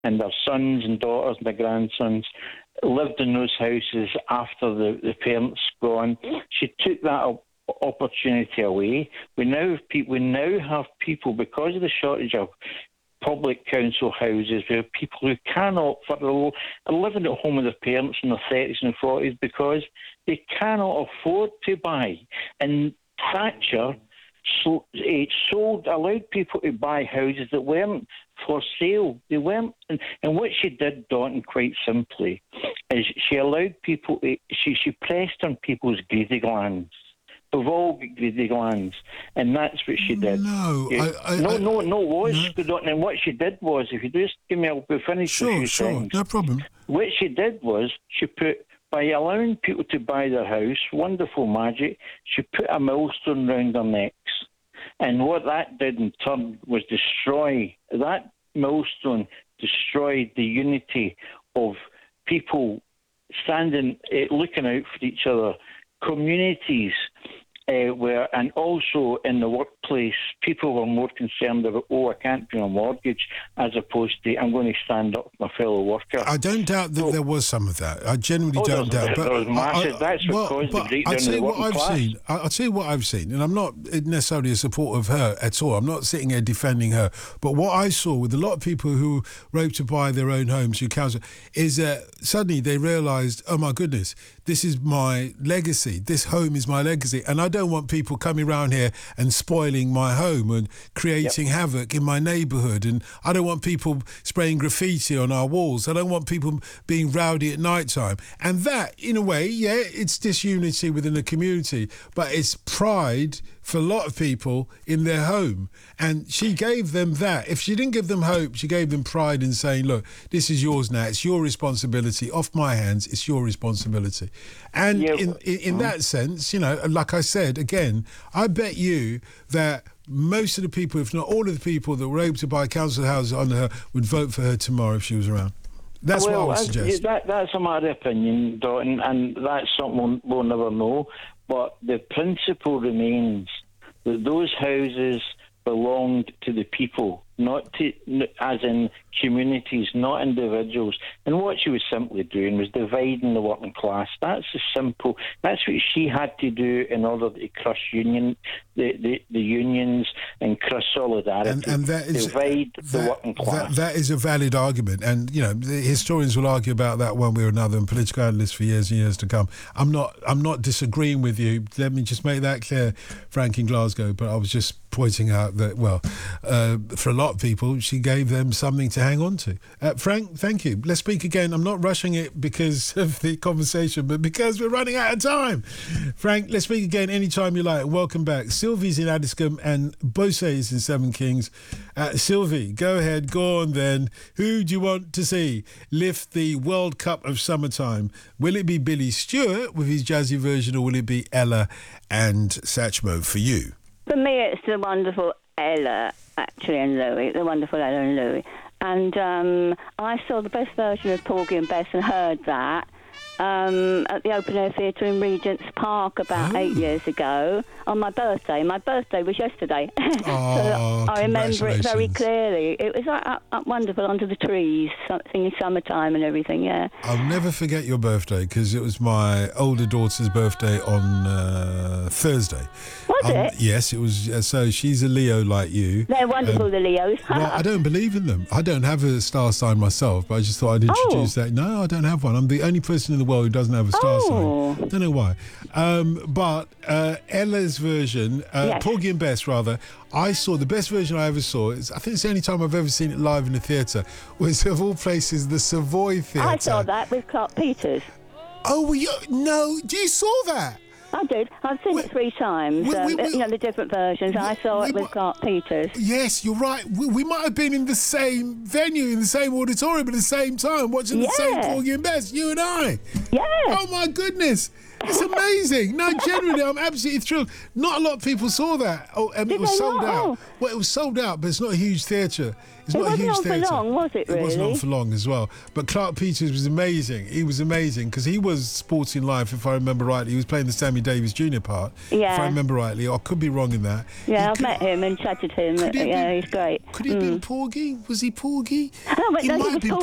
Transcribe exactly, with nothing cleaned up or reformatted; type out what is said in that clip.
and their sons and daughters and their grandsons lived in those houses after the, the parents gone. She took that op- opportunity away. We now have people. We now have people because of the shortage of public council houses. We have people who cannot, for the, are living at home with their parents in their thirties and forties because they cannot afford to buy. And Thatcher so, it sold, allowed people to buy houses that weren't for sale. They weren't. And, and what she did, Dalton, quite simply, is she allowed people, to, she, she pressed on people's greedy glands. We've all got greedy glands, and that's what she did. No, yeah. I, I, no, I, no, no, was. no. And what she did was, if you just give me, I'll finish Sure, a few sure, things. no problem. What she did was, she put, by allowing people to buy their house, wonderful magic, she put a millstone round their necks. And what that did in turn was destroy, that millstone destroyed the unity of people standing, uh, looking out for each other, communities uh, were, and also in the workplace, people were more concerned about, oh, I can't pay a mortgage, as opposed to, I'm going to stand up for my fellow worker. I don't doubt that so, there was some of that. I genuinely oh, don't doubt. There but was massive. I, I, well, That's what caused the breakdown I'll tell you of the what working I've class. seen. I'll tell you what I've seen, and I'm not necessarily a supporter of her at all. I'm not sitting here defending her. But what I saw with a lot of people who were able to buy their own homes through council is that suddenly they realised, oh my goodness, this is my legacy. This home is my legacy, and I don't want people coming around here and spoiling my home and creating yep. havoc in my neighbourhood. And I don't want people spraying graffiti on our walls. I don't want people being rowdy at night time. And that, in a way, yeah, it's disunity within the community, but it's pride for a lot of people in their home. And she gave them that. If she didn't give them hope, she gave them pride in saying, look, this is yours now. It's your responsibility. Off my hands, it's your responsibility. And yeah. in, in, in that sense, you know, like I said, again, I bet you that most of the people, if not all of the people that were able to buy council houses under her would vote for her tomorrow if she was around. That's well, what I would suggest. That, that's a matter of opinion, Dalton, and that's something we'll, we'll never know. But the principle remains that those houses belonged to the people, not to, as in communities, not individuals. And what she was simply doing was dividing the working class. That's as simple. That's what she had to do in order to crush union, the, the, the unions and crush solidarity. And, and that is, divide that, the working class. That, that is a valid argument. And, you know, the historians will argue about that one way or another, and political analysts for years and years to come. I'm not, I'm not disagreeing with you. Let me just make that clear, Frank in Glasgow. But I was just pointing out that, well, uh, for a lot of people, she gave them something to hang on to. Uh, Frank, thank you. Let's speak again. I'm not rushing it because of the conversation, but because we're running out of time. Frank, let's speak again anytime you like. Welcome back. Sylvie's in Addiscombe and Bose is in Seven Kings. Uh, Sylvie, go ahead. Go on then. Who do you want to see lift the World Cup of Summertime? Will it be Billy Stewart with his jazzy version, or will it be Ella and Satchmo for you? For me, it's the wonderful Ella, actually, and Louis, the wonderful Ella and Louis. And um, I saw the best version of Porgy and Bess and heard that um, at the Open Air Theatre in Regent's Park about oh. eight years ago on my birthday. My birthday was yesterday. Oh, so I remember it very clearly. It was like, up, up wonderful under the trees, singing Summertime and everything, yeah. I'll never forget your birthday because it was my older daughter's birthday on uh, Thursday. Was um, it? Yes, it was. Uh, so she's a Leo like you. They're wonderful, um, the Leos. Well, I don't believe in them. I don't have a star sign myself, but I just thought I'd introduce oh. that. No, I don't have one. I'm the only person in the world who doesn't have a star oh. sign. Don't know why. Um, but uh, Ella's version, uh, yes. Porgy and Bess rather, I saw the best version I ever saw. Is, I think it's the only time I've ever seen it live in a theatre. Was of all places the Savoy Theatre. I saw that with Clark Peters. Oh, well, you, no, you saw that? I did. I've seen we, it three times. We, um, we, we, you know, the different versions. We, I saw it with Clark Peters. Yes, you're right. We, we might have been in the same venue, in the same auditorium at the same time, watching yeah. the same Porgy and Bess, you and I. Yeah. Oh, my goodness. It's amazing. No, generally, I'm absolutely thrilled. Not a lot of people saw that. Oh, and Did it was they sold not? out. Oh. Well, it was sold out, but it's not a huge theatre. It's It not a wasn't huge on for theatre. long, was it, It wasn't really? on for long as well. But Clark Peters was amazing. He was amazing because he was Sporting Life, if I remember rightly. He was playing the Sammy Davis Junior part, Yeah. if I remember rightly. I could be wrong in that. Yeah, He I've could- met him and chatted to him. Could he have Yeah, been- he's great. Could he have been Mm. Porgy? Was he Porgy? No, but He no, might he have was been